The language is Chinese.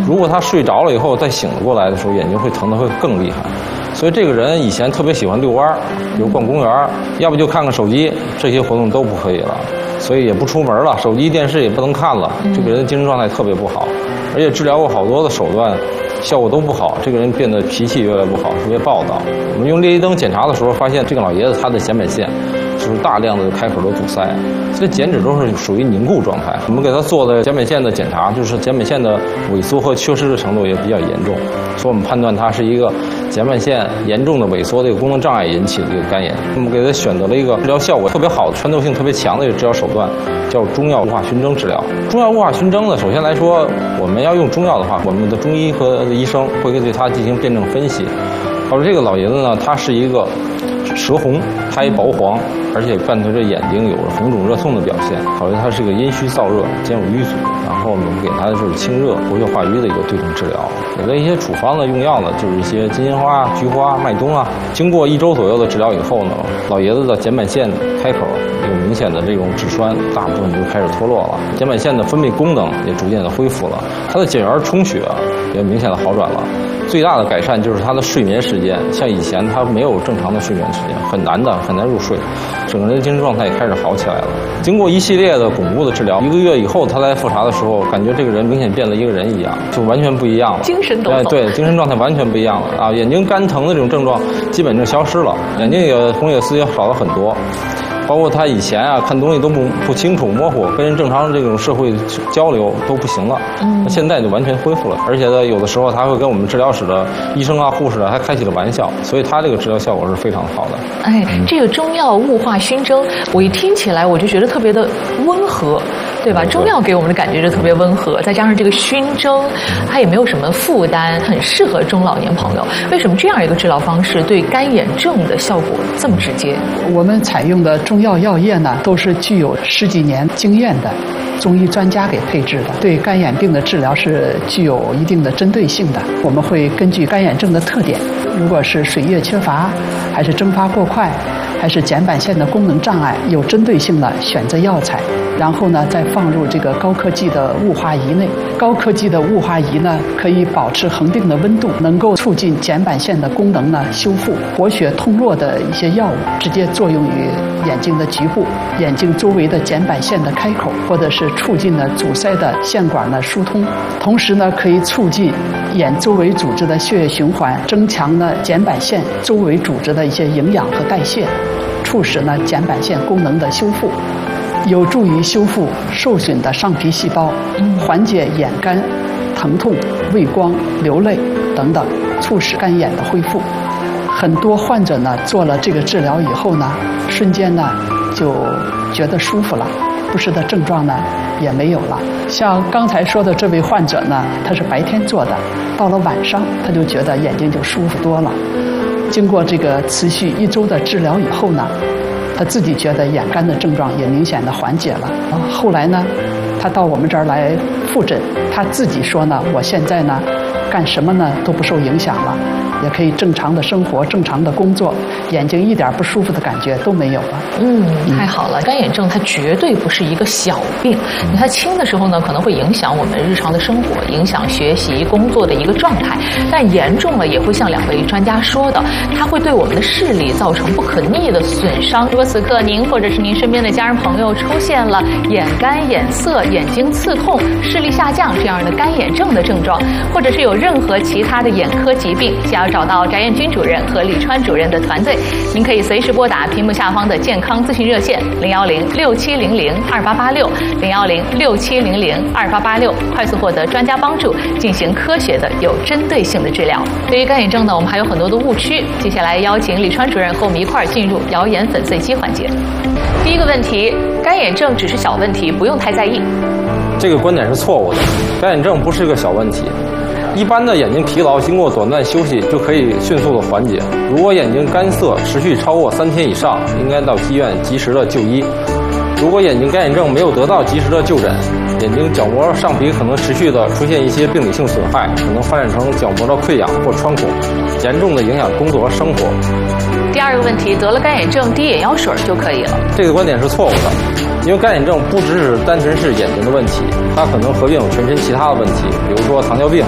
如果他睡着了以后再醒过来的时候，眼睛会疼得会更厉害。所以这个人以前特别喜欢遛弯，比如逛公园，要不就看看手机，这些活动都不可以了。所以也不出门了，手机、电视也不能看了。这个人的精神状态特别不好，而且治疗过好多的手段，效果都不好。这个人变得脾气越来越不好，特别暴躁。我们用裂液灯检查的时候，发现这个老爷子他的睑板腺就是大量的开口都堵塞，这睑质都是属于凝固状态。我们给他做的睑板腺的检查，就是睑板腺的萎缩和缺失的程度也比较严重，所以我们判断他是一个睑板腺严重的萎缩的一个功能障碍引起的一个干眼。我们给他选择了一个治疗效果特别好、穿透性特别强的一个治疗手段，叫中药雾化熏蒸治疗。中药雾化熏蒸呢，首先来说，我们要用中药的话，我们的中医和医生会对它进行辩证分析。好了，这个老爷子呢，他是一个舌红，苔薄黄，而且伴随着眼睛有着红肿热痛的表现。考虑他是个阴虚燥热兼有瘀阻，然后我们给他的就是清热活血化瘀的一个对症治疗。有的一些处方的用药呢，就是一些金银花、菊花、麦冬啊。经过1周左右的治疗以后呢，老爷子的睑板腺开口有明显的这种质栓，大部分就开始脱落了，睑板腺的分泌功能也逐渐的恢复了，他的睑缘充血也明显的好转了。最大的改善就是他的睡眠时间，像以前他没有正常的睡眠时间，很难入睡，整个人的精神状态也开始好起来了。经过一系列的巩固的治疗，1个月以后他来复查的时候，感觉这个人明显变了一个人一样，就完全不一样了， 精神抖擞。 对，精神状态完全不一样了啊！眼睛干疼的这种症状基本就消失了，眼睛也红血丝也少了很多。包括他以前啊看东西都不清楚模糊，跟人正常这种社会交流都不行了。那现在就完全恢复了，而且呢有的时候他会跟我们治疗室的医生啊、护士啊还开起了玩笑，所以他这个治疗效果是非常好的。 哎，这个中药雾化熏蒸，我一听起来我就觉得特别的温和，对吧？中药给我们的感觉就特别温和，再加上这个熏蒸，它也没有什么负担，很适合中老年朋友。为什么这样一个治疗方式对干眼症的效果这么直接？ 我们采用的中药药液呢，都是具有10几年经验的中医专家给配制的，对干眼病的治疗是具有一定的针对性的。我们会根据干眼症的特点，如果是水液缺乏，还是蒸发过快，还是睑板腺的功能障碍，有针对性的选择药材，然后呢再放入这个高科技的雾化仪内。高科技的雾化仪呢，可以保持恒定的温度，能够促进睑板腺的功能呢修复，活血通络的一些药物直接作用于眼睛的局部，眼睛周围的睑板腺的开口，或者是促进了阻塞的线管的疏通，同时呢可以促进眼周围组织的血液循环，增强了睑板腺周围组织的一些营养和代谢，促使呢睑板腺功能的修复，有助于修复受损的上皮细胞，缓解眼干、疼痛、畏光、流泪等等，促使干眼的恢复。很多患者呢做了这个治疗以后呢，瞬间呢就觉得舒服了，不适的症状呢也没有了。像刚才说的这位患者呢，他是白天做的，到了晚上他就觉得眼睛就舒服多了。经过这个持续1周的治疗以后呢，他自己觉得眼干的症状也明显的缓解了。后来呢，他到我们这儿来复诊，他自己说呢，我现在呢干什么呢都不受影响了，也可以正常的生活、正常的工作，眼睛一点不舒服的感觉都没有了。 太好了！干眼症它绝对不是一个小病，你看轻的时候呢，可能会影响我们日常的生活，影响学习、工作的一个状态，但严重了也会像2位专家说的，它会对我们的视力造成不可逆的损伤。如果此刻您或者是您身边的家人朋友出现了眼干、眼涩、眼睛刺痛、视力下降这样的干眼症的症状，或者是有任何其他的眼科疾病，想要找到翟彦军主任和李川主任的团队，您可以随时拨打屏幕下方的健康咨询热线010-6700-2886，010-6700-2886，快速获得专家帮助，进行科学的有针对性的治疗。对于干眼症呢，我们还有很多的误区，接下来邀请李川主任和我们一块儿进入谣言粉碎机环节。第一个问题，干眼症只是小问题，不用太在意。 这个观点是错误的，干眼症不是一个小问题。一般的眼睛疲劳经过短暂休息就可以迅速的缓解。如果眼睛干涩持续超过3天以上，应该到医院及时的就医。如果眼睛干眼症没有得到及时的就诊，眼睛角膜上皮可能持续的出现一些病理性损害，可能发展成角膜的溃疡或穿孔，严重的影响工作和生活。 第二个问题，得了干眼症滴眼药水就可以了。 这个观点是错误的，因为干眼症不只是单纯是眼睛的问题，它可能合并有全身其他的问题，比如说糖尿病、